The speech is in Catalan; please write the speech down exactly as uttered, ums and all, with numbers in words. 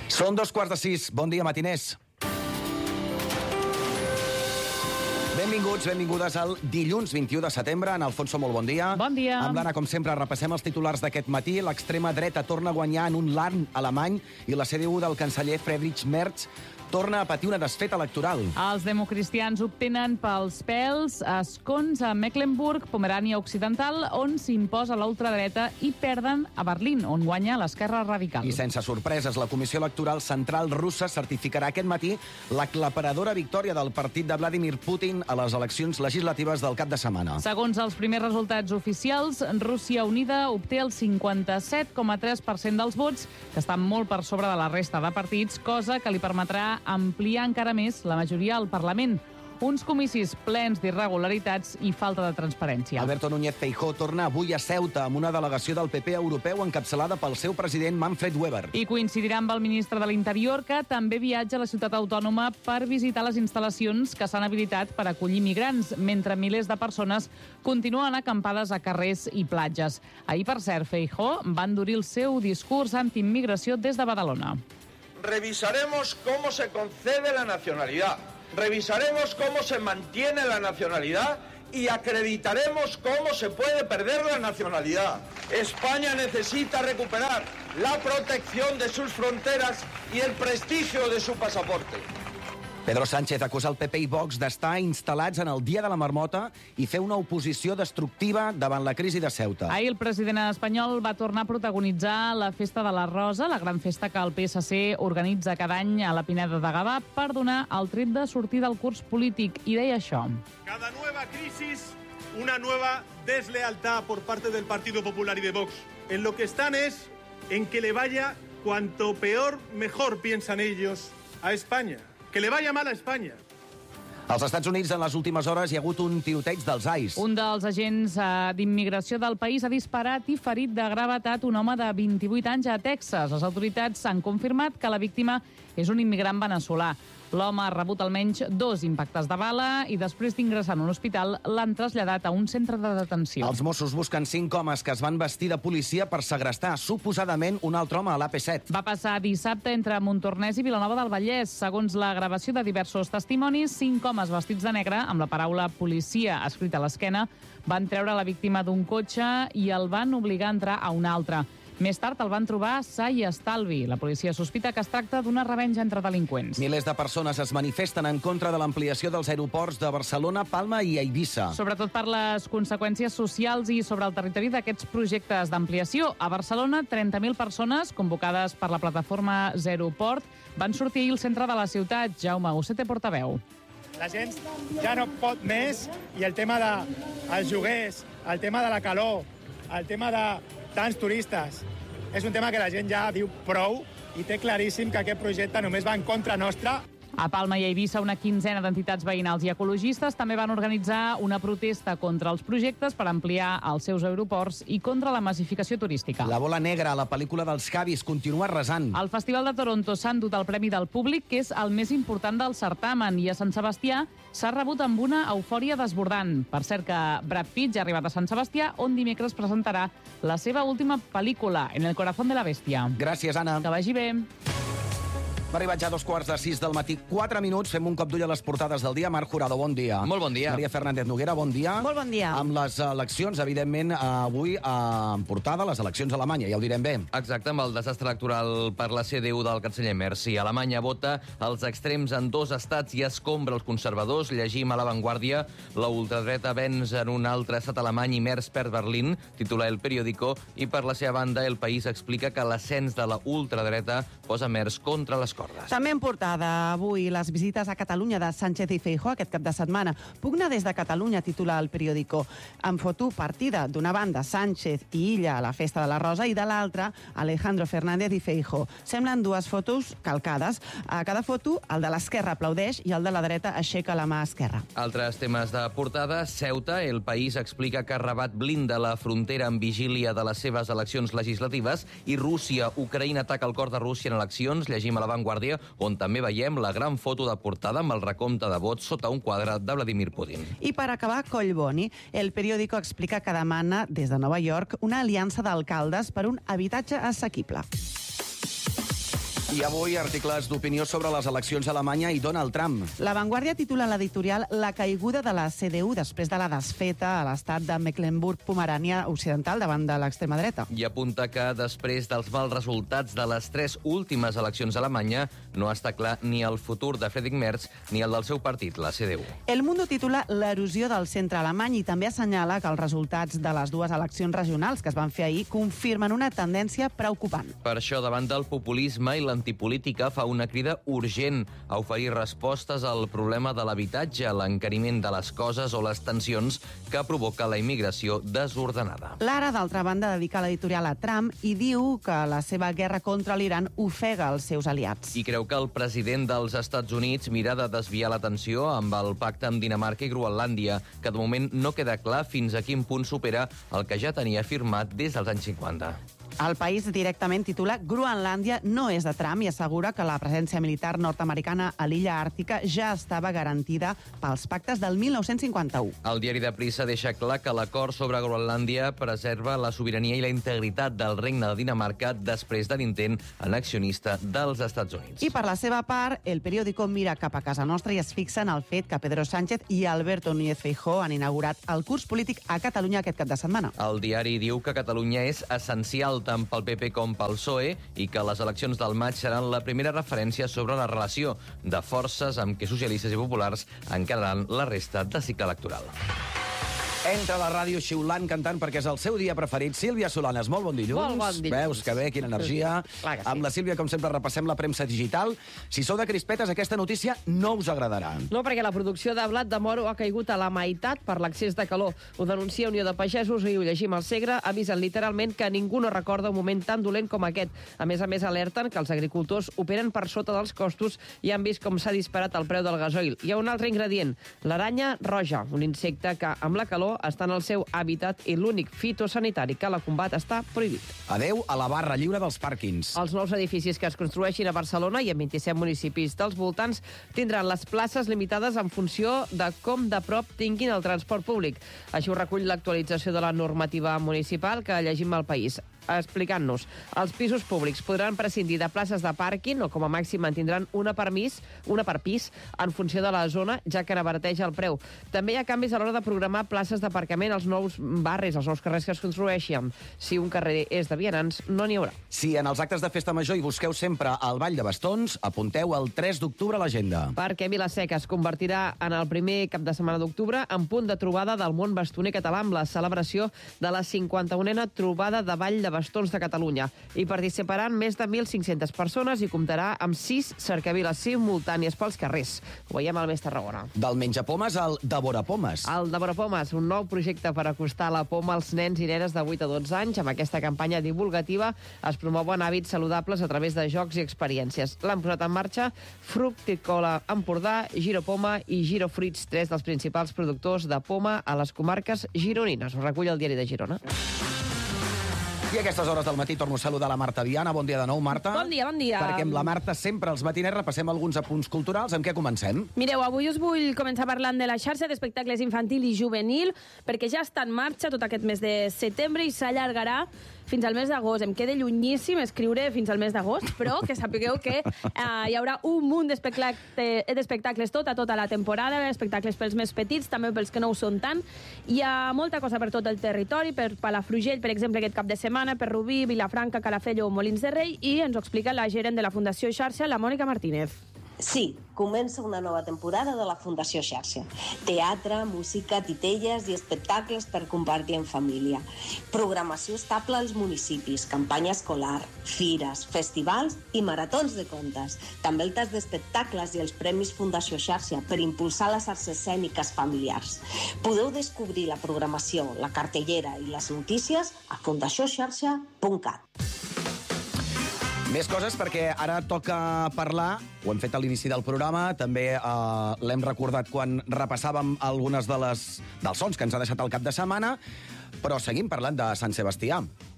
Són dos quarts de sis. Bon dia, matiners. Benvinguts, benvingudes al dilluns vint-i-u de setembre. En Alfonso, molt bon dia. Bon dia. Amb l'Anna, com sempre, repassem els titulars d'aquest matí. L'extrema dreta torna a guanyar en un Land alemany i la C D U del canceller Friedrich Merz torna a patir una desfeta electoral. Els democristians obtenen pels pèls escons a Mecklenburg, Pomerània Occidental, on s'imposa la ultradreta, i perden a Berlín, on guanya l'esquerra radical. I sense sorpreses, la Comissió Electoral Central russa certificarà aquest matí l'aclaparadora victòria del partit de Vladimir Putin a les eleccions legislatives del cap de setmana. Segons els primers resultats oficials, Rússia Unida obté el cinquanta-set coma tres per cent dels vots, que estan molt per sobre de la resta de partits, cosa que li permetrà ampliar encara més la majoria al Parlament. Uns comicis plens d'irregularitats i falta de transparència. Alberto Núñez Feijóo torna avui a Ceuta amb una delegació del P P europeu encapçalada pel seu president Manfred Weber. I coincidirà amb el ministre de l'Interior, que també viatja a la ciutat autònoma per visitar les instal·lacions que s'han habilitat per acollir migrants, mentre milers de persones continuen acampades a carrers i platges. Ahir, per cert, Feijóo va endurir el seu discurs antiimmigració des de Badalona. Revisaremos cómo se concede la nacionalidad, revisaremos cómo se mantiene la nacionalidad y acreditaremos cómo se puede perder la nacionalidad. España necesita recuperar la protección de sus fronteras y el prestigio de su pasaporte. Pedro Sánchez acusa el P P i Vox d'estar instal·lats en el Dia de la Marmota i fer una oposició destructiva davant la crisi de Ceuta. Ahir el president espanyol va tornar a protagonitzar la Festa de la Rosa, la gran festa que el P S C organitza cada any a la Pineda de Gavà per donar el tret de sortir del curs polític, i deia això. Cada nueva crisis, una nueva deslealtad por parte del Partido Popular y de Vox. En lo que están es en que le vaya cuanto peor, mejor piensan ellos a España. Que le vaya mal a Espanya. Als Estats Units, en les últimes hores, hi ha hagut un tiroteig dels I C E. Un dels agents eh, d'immigració del país ha disparat i ferit de gravetat un home de vint-i-vuit anys a Texas. Les autoritats han confirmat que la víctima és un immigrant veneçolà. L'home ha rebut almenys dos impactes de bala i després d'ingressar en un hospital l'han traslladat a un centre de detenció. Els Mossos busquen cinc homes que es van vestir de policia per segrestar suposadament un altre home a l'A P set. Va passar dissabte entre Montornès i Vilanova del Vallès. Segons la gravació de diversos testimonis, cinc homes vestits de negre, amb la paraula policia escrita a l'esquena, van treure la víctima d'un cotxe i el van obligar a entrar a un altre. Més tard el van trobar sa i estalvi. La policia sospita que es tracta d'una revenja entre delinqüents. Milers de persones es manifesten en contra de l'ampliació dels aeroports de Barcelona, Palma i Eivissa. Sobretot per les conseqüències socials i sobre el territori d'aquests projectes d'ampliació. A Barcelona, trenta mil persones, convocades per la plataforma Zero Port, van sortir ahir al centre de la ciutat. Jaume Ucete, portaveu. La gent ja no pot més i el tema dels lloguers, el tema de la calor, el tema de tants turistes, és un tema que la gent ja diu prou i té claríssim que aquest projecte només va en contra nostra. A Palma i a Eivissa, una quinzena d'entitats veïnals i ecologistes també van organitzar una protesta contra els projectes per ampliar els seus aeroports i contra la massificació turística. La bola negra, la pel·lícula dels Javis, continua arrasant. Al Festival de Toronto s'ha endut el Premi del Públic, que és el més important del certamen, i a Sant Sebastià s'ha rebut amb una eufòria desbordant. Per cert que Brad Pitt ja ha arribat a Sant Sebastià, on dimecres presentarà la seva última pel·lícula, En el corazón de la bestia. Gràcies, Anna. Que vagi bé. Va arribar ja a dos quarts de sis del matí, quatre minuts. Fem un cop d'ull a les portades del dia. Marc Jurado, bon dia. Molt bon dia. Maria Fernández Noguera, bon dia. Molt bon dia. Amb les eleccions, evidentment, avui en portada, les eleccions a Alemanya, ja ho direm bé. Exacte, amb el desastre electoral per la C D U del canceller Merz. Sí, Alemanya vota els extrems en dos estats i escombra els conservadors. Llegim a l'avantguàrdia: la ultradreta venç en un altre estat alemany i Merz perd Berlín, titula El Periódico, i per la seva banda El País explica que l'ascens de la ultradreta posa Merz contra les cordes. També en portada avui les visites a Catalunya de Sánchez i Feijóo aquest cap de setmana. Pugna des de Catalunya, titula El Periódico. En foto partida, d'una banda Sánchez i Illa a la Festa de la Rosa i de l'altra Alejandro Fernández i Feijóo. Semblen dues fotos calcades. A cada foto el de l'esquerra aplaudeix i el de la dreta aixeca la mà esquerra. Altres temes de portada: Ceuta. El País explica que Rabat blinda la frontera en vigília de les seves eleccions legislatives i Rússia, Ucraïna ataca el cor de Rússia en eleccions. Llegim a l'avantguàrdia, on també veiem la gran foto de portada amb el recompte de vots sota un quadre de Vladimir Putin. I per acabar, Collboni, El Periódico explica que demana des de Nova York una aliança d'alcaldes per un habitatge assequible. I avui articles d'opinió sobre les eleccions a Alemanya i Donald Trump. La Vanguardia titula l'editorial La caiguda de la C D U després de la desfeta a l'estat de Mecklenburg-Pomerània Occidental davant de l'extrema dreta. I apunta que després dels mals resultats de les tres últimes eleccions a Alemanya no està clar ni el futur de Friedrich Merz ni el del seu partit, la C D U. El Mundo titula l'erosió del centre alemany i també assenyala que els resultats de les dues eleccions regionals que es van fer ahir confirmen una tendència preocupant. Per això, davant del populisme i l'antipolítica, fa una crida urgent a oferir respostes al problema de l'habitatge, l'encariment de les coses o les tensions que provoca la immigració desordenada. L'Ara, d'altra banda, dedica l'editorial a Trump i diu que la seva guerra contra l'Iran ofega els seus aliats. I creu que el president dels Estats Units mira de desviar l'atenció amb el pacte amb Dinamarca i Groenlàndia, que de moment no queda clar fins a quin punt supera el que ja tenia firmat des dels anys cinquanta. El País directament titula Groenlàndia no és de Trump i assegura que la presència militar nord-americana a l'illa àrtica ja estava garantida pels pactes del mil nou-cents cinquanta-u. El diari de Prissa deixa clar que l'acord sobre Groenlàndia preserva la sobirania i la integritat del regne de Dinamarca després de l'intent annexionista dels Estats Units. I per la seva part, el periòdico mira cap a casa nostra i es fixa en el fet que Pedro Sánchez i Alberto Núñez Feijóo han inaugurat el curs polític a Catalunya aquest cap de setmana. El diari diu que Catalunya és essencial tant pel P P com pel P S O E i que les eleccions del maig seran la primera referència sobre la relació de forces amb què socialistes i populars encararan la resta de cicle electoral. Entra a la ràdio xiulant, cantant, perquè és el seu dia preferit. Sílvia Solanes, molt bon dilluns. Molt bon dilluns. Veus que bé, quina energia. Clar que sí. Amb la Sílvia, com sempre, repassem la premsa digital. Si sou de crispetes, aquesta notícia no us agradarà. No, perquè la producció de blat de moro ha caigut a la meitat per l'excés de calor. Ho denuncia Unió de Pagesos i ho llegim al Segre. Avisen literalment que ningú no recorda un moment tan dolent com aquest. A més a més, alerten que els agricultors operen per sota dels costos i han vist com s'ha disparat el preu del gasoil. Hi ha un altre ingredient, l'aranya roja, un insecte que, amb la calor, està en el seu hàbitat i l'únic fitosanitari que la combat està prohibit. Adeu a la barra lliure dels pàrquings. Els nous edificis que es construeixin a Barcelona i en vint-i-set municipis dels voltants tindran les places limitades en funció de com de prop tinguin el transport públic. Així ho recull l'actualització de la normativa municipal que llegim al País. Explicant-nos, els pisos públics podran prescindir de places de pàrquing o com a màxim mantindran una per, mis, una per pis en funció de la zona, ja que n'abarateix el preu. També hi ha canvis a l'hora de programar places d'aparcament als nous barris, als nous carrers que es construeixen. Si un carrer és de vianants, no n'hi haurà. Si en els actes de festa major hi busqueu sempre el Ball de Bastons, apunteu el tres d'octubre a l'agenda. Perquè Vila-seca es convertirà en el primer cap de setmana d'octubre en punt de trobada del món bastoner català amb la celebració de la cinquanta-unena trobada de Ball de Bastons de Catalunya. Hi participaran més de mil cinc-centes persones i comptarà amb sis cercaviles simultànies pels carrers. Ho veiem al Més Tarragona. Del menjapomes al devorapomes. El Devorapomes, un nou projecte per acostar la poma als nens i nenes de vuit a dotze anys. Amb aquesta campanya divulgativa es promouen hàbits saludables a través de jocs i experiències. L'han posat en marxa Fructicola Empordà, Giro Poma i Giro Fruits, tres dels principals productors de poma a les comarques gironines. Ho recull el diari de Girona. I a aquestes hores del matí torno a saludar la Marta Viana. Bon dia de nou, Marta. Bon dia, bon dia. Perquè amb la Marta sempre als matiners repassem alguns apunts culturals. Amb què comencem? Mireu, avui us vull començar parlant de la xarxa d'espectacles infantil i juvenil, perquè ja està en marxa tot aquest mes de setembre i s'allargarà fins al mes d'agost. Em queda llunyíssim escriure fins al mes d'agost, però que sapigueu que eh, hi haurà un munt d'espectacles tota, tota la temporada, espectacles pels més petits, també pels que no ho són tant. Hi ha molta cosa per tot el territori, per Palafrugell, per exemple, aquest cap de setmana, per Rubí, Vilafranca, Calafell o Molins de Rei, i ens ho explica la gerent de la Fundació Xarxa, la Mònica Martínez. Sí, comença una nova temporada de la Fundació Xarxa. Teatre, música, titelles i espectacles per compartir en família. Programació estable als municipis, campanya escolar, fires, festivals i maratons de contes. També el tas d'espectacles i els Premis Fundació Xarxa per impulsar les arts escèniques familiars. Podeu descobrir la programació, la cartellera i les notícies a fundació xarxa punt cat. Més coses, perquè ara toca parlar, ho hem fet a l'inici del programa, també eh, l'hem recordat quan repassàvem algunes de les, dels sons que ens ha deixat el cap de setmana, però seguim parlant de Sant Sebastià.